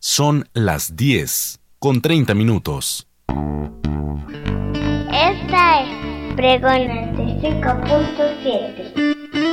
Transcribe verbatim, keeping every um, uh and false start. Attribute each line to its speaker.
Speaker 1: Son las diez con treinta minutos.
Speaker 2: Esta es Pregón noventa y cinco punto siete.